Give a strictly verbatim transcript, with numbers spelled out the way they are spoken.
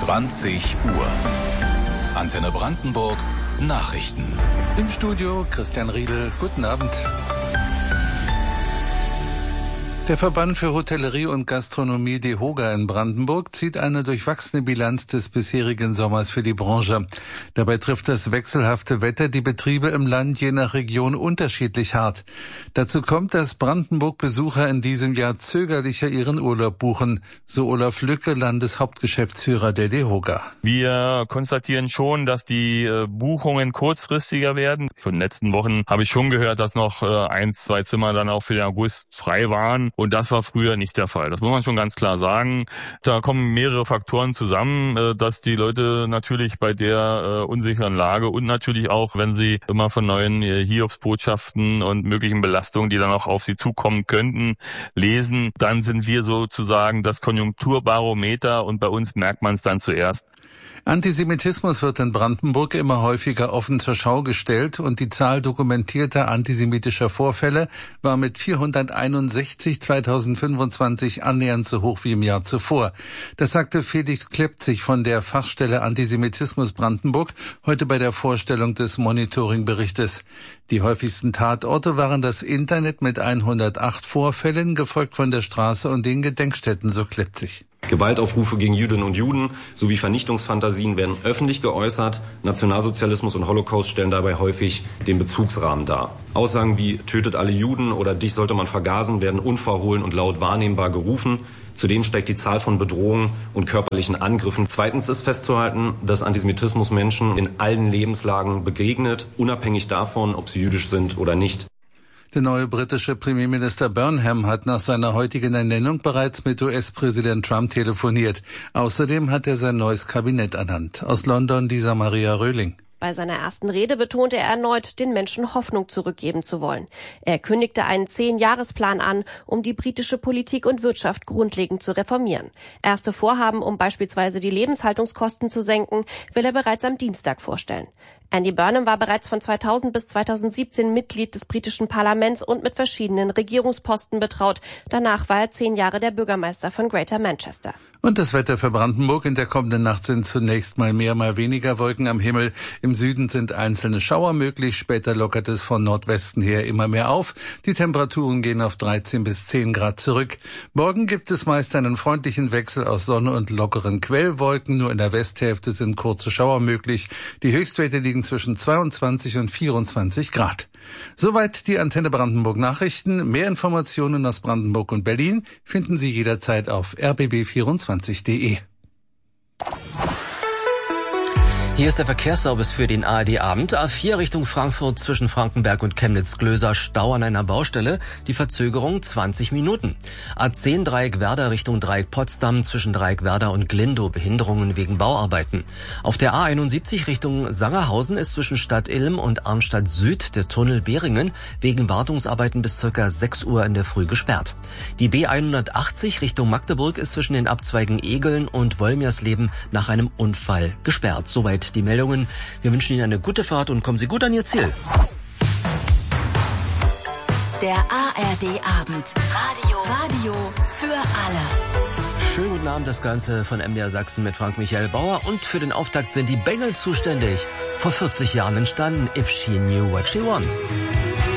zwanzig Uhr. Antenne Brandenburg Nachrichten. Im Studio Christian Riedel. Guten Abend. Der Verband für Hotellerie und Gastronomie DEHOGA in Brandenburg zieht eine durchwachsene Bilanz des bisherigen Sommers für die Branche. Dabei trifft das wechselhafte Wetter die Betriebe im Land je nach Region unterschiedlich hart. Dazu kommt, dass Brandenburg-Besucher in diesem Jahr zögerlicher ihren Urlaub buchen, so Olaf Lücke, Landeshauptgeschäftsführer der DEHOGA. Wir konstatieren schon, dass die Buchungen kurzfristiger werden. Von den letzten Wochen habe ich schon gehört, dass noch ein, zwei Zimmer dann auch für den August frei waren. Und das war früher nicht der Fall. Das muss man schon ganz klar sagen. Da kommen mehrere Faktoren zusammen, dass die Leute natürlich bei der unsicheren Lage und natürlich auch, wenn sie immer von neuen Hiobsbotschaften und möglichen Belastungen, die dann auch auf sie zukommen könnten, lesen, dann sind wir sozusagen das Konjunkturbarometer und bei uns merkt man es dann zuerst. Antisemitismus wird in Brandenburg immer häufiger offen zur Schau gestellt und die Zahl dokumentierter antisemitischer Vorfälle war mit vierhunderteinundsechzig zweitausendfünfundzwanzig annähernd so hoch wie im Jahr zuvor. Das sagte Felix Klepzig von der Fachstelle Antisemitismus Brandenburg heute bei der Vorstellung des Monitoringberichtes. Die häufigsten Tatorte waren das Internet mit hundertacht Vorfällen, gefolgt von der Straße und den Gedenkstätten, so Klepzig. Gewaltaufrufe gegen Jüdinnen und Juden sowie Vernichtungsfantasien werden öffentlich geäußert. Nationalsozialismus und Holocaust stellen dabei häufig den Bezugsrahmen dar. Aussagen wie „Tötet alle Juden" oder „Dich sollte man vergasen" werden unverhohlen und laut wahrnehmbar gerufen. Zudem steigt die Zahl von Bedrohungen und körperlichen Angriffen. Zweitens ist festzuhalten, dass Antisemitismus Menschen in allen Lebenslagen begegnet, unabhängig davon, ob sie jüdisch sind oder nicht. Der neue britische Premierminister Burnham hat nach seiner heutigen Ernennung bereits mit U S-Präsident Trump telefoniert. Außerdem hat er sein neues Kabinett ernannt. Aus London Lisa Maria Röhling. Bei seiner ersten Rede betonte er erneut, den Menschen Hoffnung zurückgeben zu wollen. Er kündigte einen Zehn-Jahresplan an, um die britische Politik und Wirtschaft grundlegend zu reformieren. Erste Vorhaben, um beispielsweise die Lebenshaltungskosten zu senken, will er bereits am Dienstag vorstellen. Andy Burnham war bereits von zweitausend bis zweitausendsiebzehn Mitglied des britischen Parlaments und mit verschiedenen Regierungsposten betraut. Danach war er zehn Jahre der Bürgermeister von Greater Manchester. Und das Wetter für Brandenburg: In der kommenden Nacht sind zunächst mal mehr, mal weniger Wolken am Himmel. Im Süden sind einzelne Schauer möglich, später lockert es von Nordwesten her immer mehr auf. Die Temperaturen gehen auf dreizehn bis zehn Grad zurück. Morgen gibt es meist einen freundlichen Wechsel aus Sonne und lockeren Quellwolken. Nur in der Westhälfte sind kurze Schauer möglich. Die Höchstwerte liegen zwischen zweiundzwanzig und vierundzwanzig Grad. Soweit die Antenne Brandenburg Nachrichten. Mehr Informationen aus Brandenburg und Berlin finden Sie jederzeit auf r b b vierundzwanzig punkt d e. Hier ist der Verkehrsservice für den A R D-Abend. A vier Richtung Frankfurt zwischen Frankenberg und Chemnitz-Glöser, Stau an einer Baustelle. Die Verzögerung zwanzig Minuten. A zehn Dreieck Werder Richtung Dreieck Potsdam zwischen Dreieck Werder und Glindow, Behinderungen wegen Bauarbeiten. Auf der A einundsiebzig Richtung Sangerhausen ist zwischen Stadt Ilm und Arnstadt Süd der Tunnel Beringen wegen Wartungsarbeiten bis circa sechs Uhr in der Früh gesperrt. Die B hundertachtzig Richtung Magdeburg ist zwischen den Abzweigen Egeln und Wolmirsleben nach einem Unfall gesperrt. Soweit die Meldungen. Wir wünschen Ihnen eine gute Fahrt und kommen Sie gut an Ihr Ziel. Der A R D-Abend. Radio. Radio für alle. Schönen guten Abend, das Ganze von M D R Sachsen mit Frank Michael Bauer. Und für den Auftakt sind die Bengals zuständig. Vor vierzig Jahren entstanden If She Knew What She Wants.